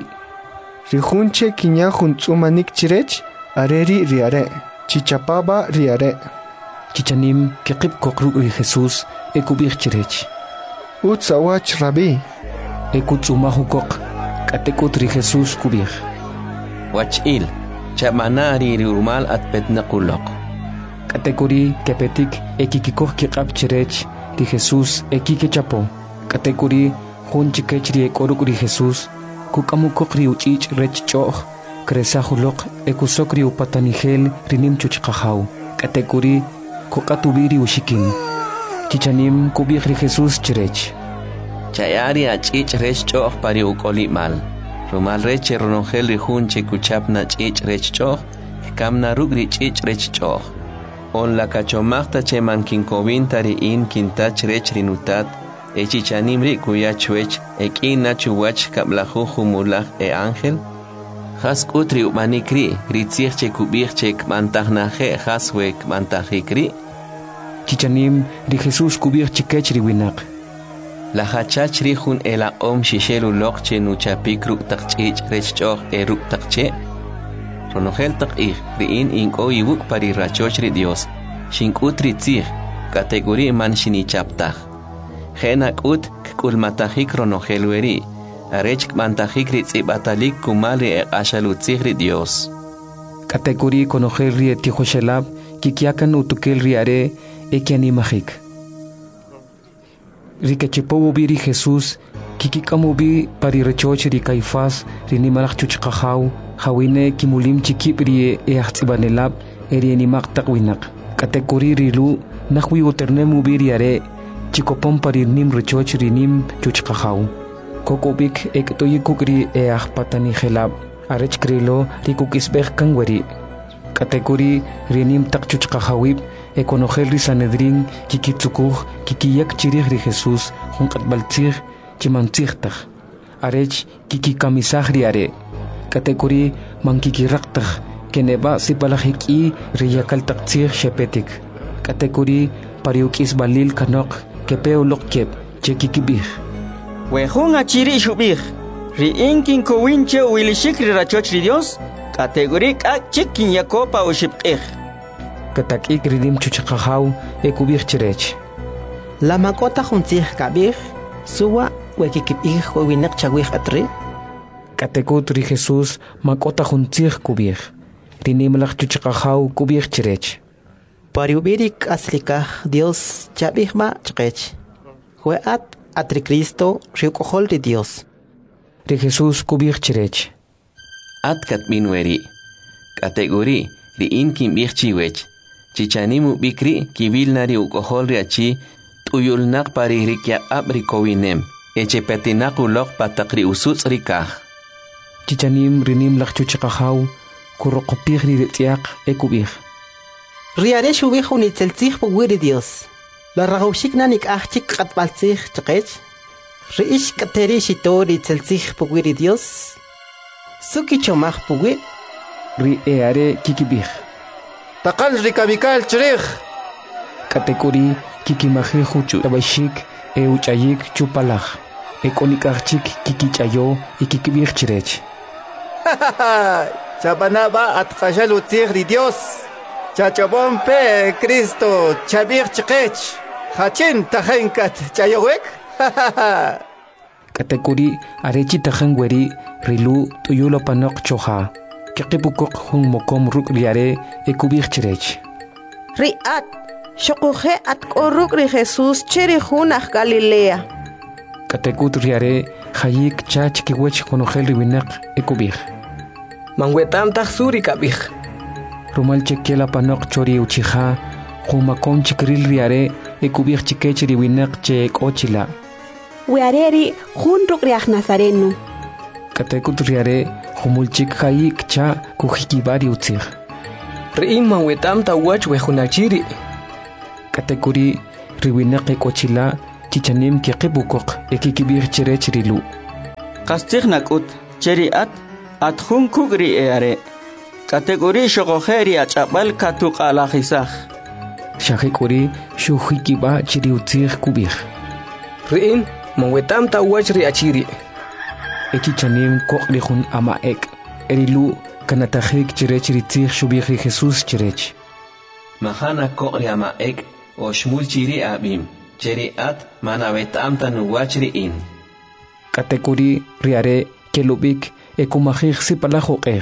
Rijunche kinya juntzumanik chirech, areri riare. Chichapaba riare. Chichanim kekip kokruk ri Jesús ekubich chirech. Utsawach rabi. Ekutsumahukok katekut ri Jesús kubich. Wachil, chamanari rumal at petnakulok. Katekuri kepetik ekikikok kikap chirech ri Jesús ekike chapo. Katekuri hun chikech ri ekoruk ri Jesús kukamukok ri uchich rech choch. Kresahulok ekusokri upatanigel rinim chuchkahau. Katekuri kokatubiri ushikin. Chichanim kubihri Jesús chirech. Chayari achich rech choch pari ukoli mal. Rumal reche ronongel rihunche kuchapna chich rech choch. Kamna rugri chich rech choch. On la cachomachta che mankinkovin tari in kintach rech rinutat. E chichanim ri kuyachwech ek in nachuwach kablahu humulach e ángel. Has utri umanikri, ritzirche kubirche kmantahnaje haswek mantahikri. Chichanim ri Jesús kubirche kechri winak. La hachachri hun ela om shishelu lokche nuchapikru takchich rechchoch eru takche. Ronogel takich riin inko yibuk pari rachochri Dios. Shink utri tzir, kategori man shinichaptach. Genak ut kkulmatahik ronogel weri. Arech mantajik ritzibatalik kumali e ashalutzigri Dios. Kategori konogel ri etihoshelab, kikiakan utukel riare ekianimajik. Rikechepobo biri Jesús, kikikamubi pari rechoch ri Caifás, rinimalach chuchkahau, hawine kimulim chikip ri e ahtsibanelab, erienimak takwinak. Kategori rilu, nahwi uternemu biriare, chikopom pari nim rechoch rinim chuchkahau. Kokobik ek toyi kukri e ahpatani gelab arech krilo rikukisbeh kangweri kategori rinim takchuchkahawib e konogel ri Sanedrin kikitsukuj kikiyak chirih ri Jesús junqatbaltzig chimantzigtaj arech kikikamisaj ri are kategori mankikiraqtaj keneba sipalajiki riyakaltaqtzig shepetik kategori pariukisbalil kanok kepeolokkep chekikibij. Wehun achiri shubih. Ri inkin kowinche wilishik ri rachoch ri Dios. Kategorik ak chikin yakopa ushipqih. Katakik ridim chuchakahau ekubih chirech. La makota juntzih kabih. Suwa wekikipih kowinek chawih atri. Katekut ri Jesús makota juntzih kubih. Rinimlach chuchakahau kubih chirech. Pariubirik aslikah Dios chabih ma chqech. Hueat atri Cristo riukohol de Dios. Ri Jesús kubich chirech. At kat minueri. Kategori ri inkin bichchiwech. Chichanimu bikri kivilnari ukohol riachi tuyulnak pari rikia abri kowinem. Eche petinaku lok patakri usuts rikah. Chichanim rinim lakchuchakahau kurokopih ri ritiak ekubih. Riare shubih unitzeltzih pugwiri Dios. La ragaushik nanik achik katbaltzih chqech. Riish kateri shitori tzeltzih pugwiri Dios. Suki chomach pugwi. Ri eare kikibih. Takal rikabikal chirich. Kategori kikimajeju tabashik e uchayik chupalaj. E konikachik kikichayo e kikibih chirech. Chabanaba at kashalutzih ri Dios. Chachabon pe Cristo chabir chqech. Hachin tajenkat chayowek. Kategori arechi tajangweri rilu tuyulo panok choha. Kikipukok hun mokom ruk riare ekubich chirech. Riat, shokuje at koruk ri Jesús chiri hunach Galilea. Kategut riare hayik chach kiwech konogel riwinak ekubich. Manguetam tajsuri kabich. Rumal chekiela panok chori uchiha. Humakom chikril riare ekubich chikech riwinak che ochila. Weareri hun ruk riach Nazareno. Katekut riare humulchik hayi kcha kujikibari utzig. Ri'in manwetam tawach wejunachiri. Katekuri riwinaqe kochila chichanim kiqibukok ekikibir chirech rilu. Kastig nakut cheriat atjun kugri eare. Kategori shogojeri achapal katuk alajisaj. Shahekuri shuhikiba chiri utzig kubir. Ri'in manwetam tawach riachiri. Ekichanim koqlihun ama ek. Erilu kanatajik chirech ritzig shubihri Jesús chirech. Mahana koqli ama ek o shmul chiri abim. Cheri at manavetam tanuwachri in. Katekuri riare kelubik ekumajig sipalajoqej.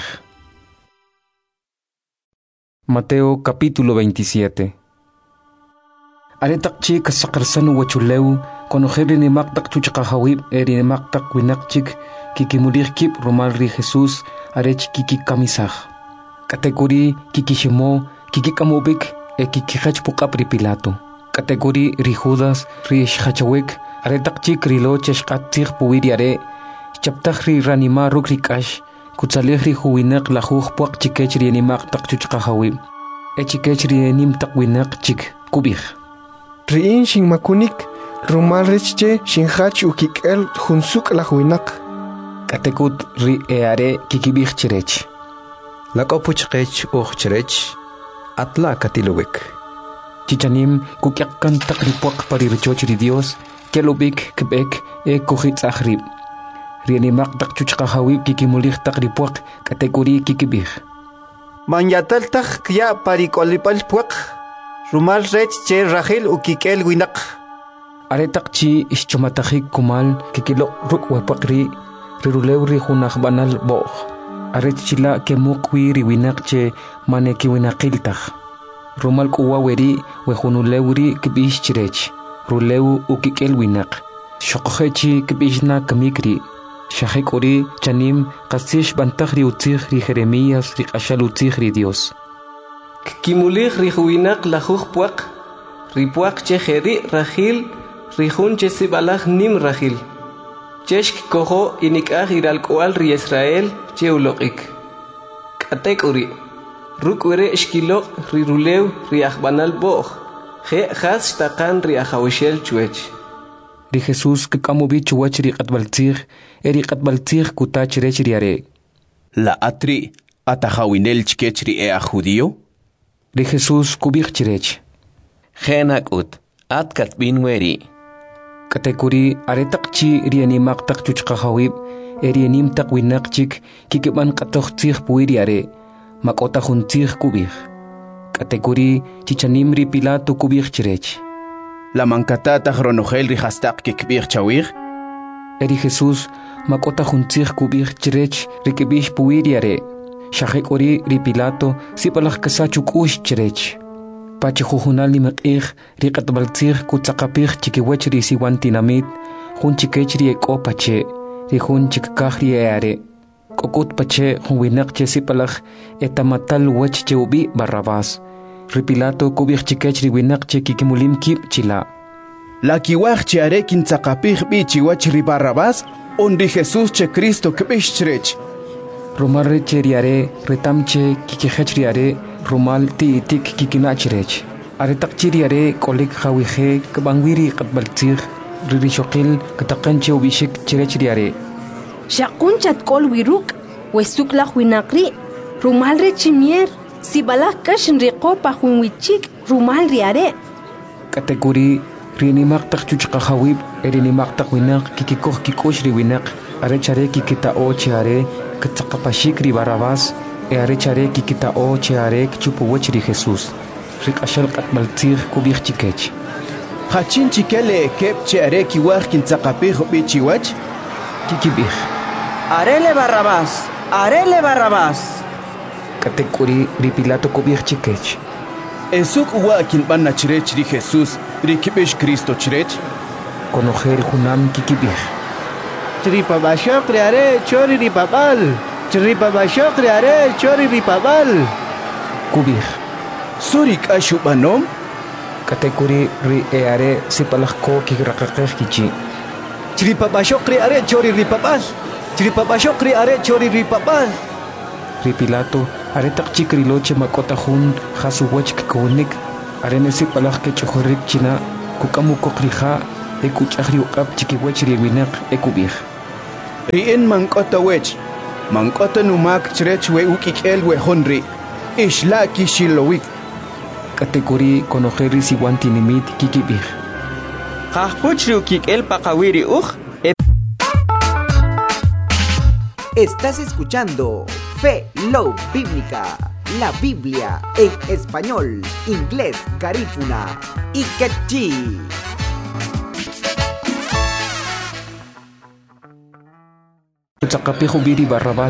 Mateo capítulo veintisiete. Aretakchi kasakarsanu wachuleu konojeri ni maktak chuchqahawib eri ni maktak winakchik kikimulirkip romalri Jesús arech kiki kamisaj. Kategori kikishimo kikikamubik e kikihach puqapri Pilato. Kategori ri Judas ri shachawek aretakchik rilo cheshqatzig puwiri are chaptajri ranima rukri kash kutsalejri huwinak lajuj puaq chikech ri animaq tak chuchqahawib e chikech ri anim tak winak chik kubij. Ri'in shinmakunik rumal richche shinhach ukikel junsuk lajuinak. Katekut ri eare kikibij chirech. Lakopuchqech uj chirech atla katilowek. Chichanim kukyakan takripuak parirchoch ri Dios kelubik kebek e kujitzajrib. Rianimak tak chuchqahawib kikimulij takripuak kategori kikibij. Manyatal tak kya parikolipal puak rumal rech che Rahel ukikel winak. Aretakchi ischumatajik kumal kikilo ruk wapakri rirulew ri junaj banal boj. Arechchila kemukwi ri winak che maneki winakiltaj. Rumal kuwa weri wejunulewri kibish chirech. Rulew ukikel winak. Shokohechi kibishna kamikri. Shahekuri chanim kasish bantajri utzig ri Jeremías ri ashal utzig ri Dios. Kimulij ri huwinak lajuj puaq. Ri puaq che jeri Rahil ri jun che sibalaj nim Rahil. Cheshk kojo inikaj iralkoal ri Israel che uloqik. Katekuri. Rukwere eshkilok ri rulew ri ajbanal boj. Je jas takan ri ajawishel chuech. Ri Jesús kikamubi chuach ri qatbaltzig eri qatbaltzig kutach rech ri are. La atri atajawinel chkech ri ea judío. Ri Jesús kubij chirech. Jenak ut at katbin weri. Katekuri aretakchi ri animaq tak chuchqahawib eri anim tak winaqchik kikiban qatoqtzig puiri are. Makota juntzig kubij. Kategori chichanim ri Pilato kubij chirech. La mankatata ronojel ri hastak kikbij chawir. Eri Jesús makota juntzig kubij chirech ri kibij puiri are. Shahekori ri Pilato sipalaj kasachuk ush chirech. Pachi jujunal ni maqij ri qatbaltzig kutzaqapij chikiwech ri siwantinamit jun chikech ri eko pache ri jun chikkaj ri are. Kokut pache huwinak che sipalaj etamatal wech che ubi Barrabás. Ri Pilato kubij chikech ri winak che kikimulim kip chila. La kiwaj che are kintzaqapij bi chiwach ri Barrabás on ri Jesús che Cristo kibij chirech. Rumal reche riare retamche kikihech riare rumal ti tik kikinachirech. Aretakchi riare kolik khawije kabangwiri qatbaltzig ri shoqil kataqanche ubishik chirech riare. Shaqun chatkol wiruk wesuk la winakri rumal rechimier sibalak kashin riqo pa junwichik rumal riare. Kategori rinimaq tak chuchqahawib erinimaq tak winak kikikoh kikosh ri winak arechare kikita o chiare katzaqapashik ri Barrabás e arechare kikita o chiare kchupuwech ri Jesús. Riqashal qatmaltzig kubij chikech. Hachin chikele kep che are kiwaj kintzaqapij bi chiwach kikibij. Arele Barrabás, arele Barrabás. Katekuri ri Pilato kubij chikech. Esuk uwa kinbanna chirech ri Jesús ri kibij Cristo chirech. Konojel junam kikibij. Tripabashok riare chori ripabal. Tripabashok riare chori ripabal. Kubij. Surik ashubanom. Katekuri ri eare sipalaj ko kikraqaqej kichi. Tripabashok riare chori ripabal. Chiripapashok ri are chori ripapal. Ri Pilato are takchik riloche makota hun hasuwach kikonik are nesi palak ke chohorik china kukamu kokrija e kuchahri ukap chikiwech riwinak e kubih. Rien mankota wech mankota numak chrech we ukikel we honri ishla kishilowik. Categoría conojeri siwanti nimit kikibih. Kahpuchri ukikel pakawiri uj. Estás escuchando Fe Love Bíblica, la Biblia en español, inglés, garífuna y quechí. Tsakapijo biri Barrabás